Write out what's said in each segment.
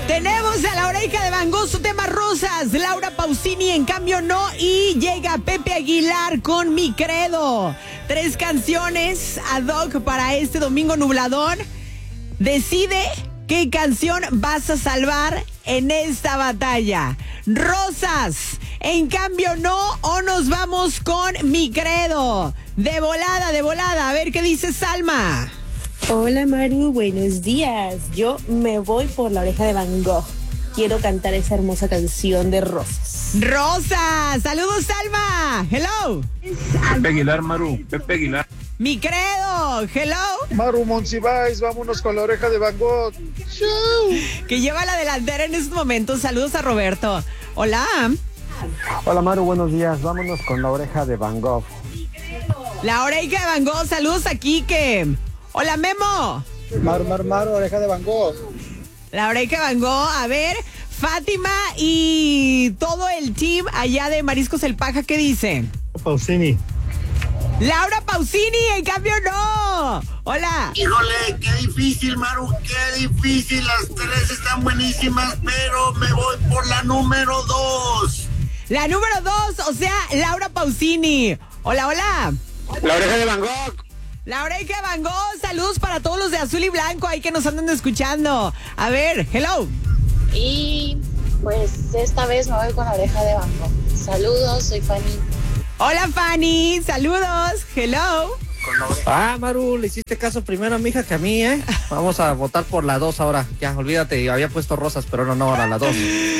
Tenemos a la Oreja de Van Gogh, su tema Rosas. Laura Pausini, en cambio, no. Y llega Pepe Aguilar con Mi Credo. 3 canciones ad hoc para este domingo nublador. Decide qué canción vas a salvar en esta batalla. Rosas, en cambio, no. O nos vamos con Mi Credo. De volada. A ver qué dice Salma. Hola Maru, buenos días. Yo me voy por La Oreja de Van Gogh. Quiero cantar esa hermosa canción de Rosas. Rosas, saludos Salma. Hello. Pepe Aguilar, Maru, Pepe Aguilar. Mi Credo, hello. Maru Monsiváis, vámonos con La Oreja de Van Gogh. Que lleva la delantera en estos momentos. Saludos a Roberto. Hola. Hola Maru, buenos días. Vámonos con La Oreja de Van Gogh. La Oreja de Van Gogh, saludos a Quique. Hola, Memo. Maru, Oreja de Van Gogh. La Oreja de Van Gogh. A ver, Fátima y todo el team allá de Mariscos El Paja, ¿qué dice? Pausini. Laura Pausini, en cambio no. Hola. Híjole, qué difícil, Maru, qué difícil. Las 3 están buenísimas, pero me voy por la número 2. La número 2, o sea, Laura Pausini. Hola. La Oreja de Van Gogh. La Oreja de Van Gogh, saludos para todos los de azul y blanco ahí que nos andan escuchando. A ver, hello. Y pues esta vez me voy con La Oreja de Van Gogh. Saludos, soy Fanny. Hola Fanny, saludos, hello. Maru, le hiciste caso primero a mi hija que a mí, ¿eh? Vamos a votar por la 2 ahora. Ya, olvídate, había puesto Rosas, pero no, ahora la 2.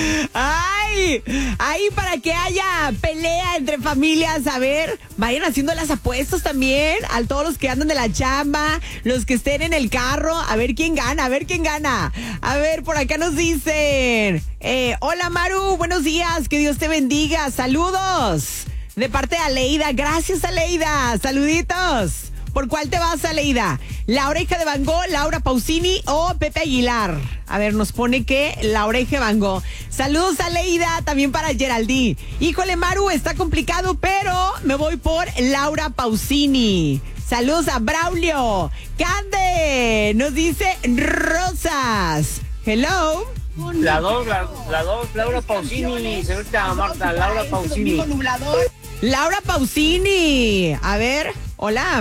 ¡Ay! Ahí para que haya pelea entre familias. A ver, vayan haciendo las apuestas también. A todos los que andan de la chamba, los que estén en el carro. A ver quién gana. A ver, por acá nos dicen. Hola Maru, buenos días. Que Dios te bendiga. Saludos. De parte de Aleida. Gracias, Aleida. Saluditos. ¿Por cuál te vas, Aleida? ¿La Oreja de Van Gogh, Laura Pausini o Pepe Aguilar? A ver, nos pone que La Oreja de Van Gogh. Saludos, Aleida, también para Geraldine. Híjole, Maru, está complicado, pero me voy por Laura Pausini. Saludos a Braulio. Cande, nos dice Rosas. Hello. La 2, Laura Pausini. Señorita Marta, Laura Pausini. Laura Pausini. A ver, hola.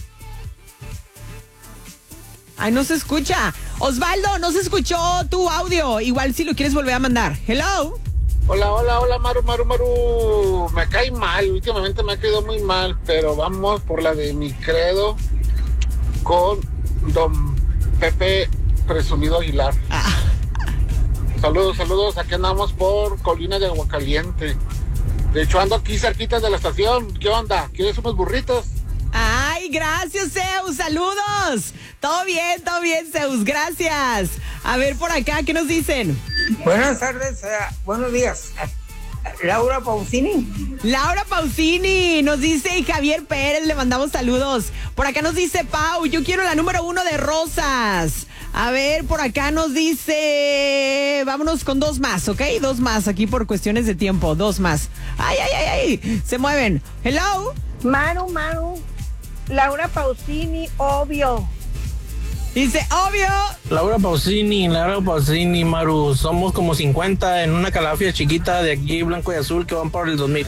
Ay, no se escucha. Osvaldo, no se escuchó tu audio. Igual si lo quieres volver a mandar. Hello. Hola, Maru. Me cae mal, últimamente me ha caído muy mal, pero vamos por la de Mi Credo con don Pepe Presumido Aguilar. Saludos, aquí andamos por Colina de Aguacaliente. De hecho, ando aquí cerquita de la estación. ¿Qué onda? ¿Quieres unos burritos? Ay, gracias, Zeus. Saludos. Todo bien, Zeus. Gracias. A ver, por acá, ¿qué nos dicen? Buenas tardes, buenos días. Laura Pausini. Laura Pausini, nos dice Javier Pérez, le mandamos saludos. Por acá nos dice Pau, yo quiero la número 1 de Rosas. A ver, por acá nos dice, vámonos con 2 más, ¿ok? 2 más, aquí por cuestiones de tiempo, 2 más. Ay, se mueven. Hello. Maru, Laura Pausini, obvio. Dice, obvio. Laura Pausini, Maru. Somos como 50 en una calafia chiquita de aquí, blanco y azul, que van por el 2000.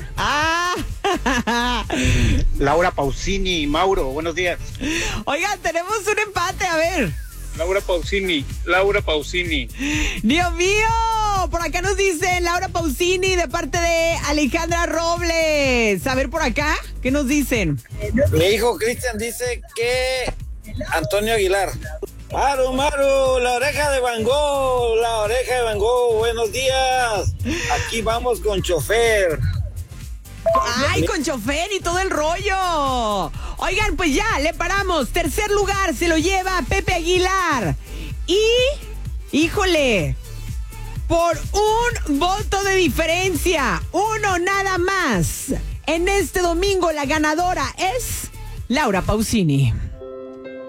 Laura Pausini, Mauro, buenos días. Oigan, tenemos un empate, a ver. Laura Pausini. Dios mío, por acá nos dicen Laura Pausini de parte de Alejandra Robles. A ver por acá, ¿qué nos dicen? Mi hijo Cristian dice que Antonio Aguilar. Maru, La Oreja de Van Gogh, buenos días. Aquí vamos con chofer. Ay, con chofer y todo el rollo. Oigan, pues ya, le paramos. Tercer lugar se lo lleva Pepe Aguilar. Y, híjole, por un voto de diferencia, uno nada más. En este domingo la ganadora es Laura Pausini.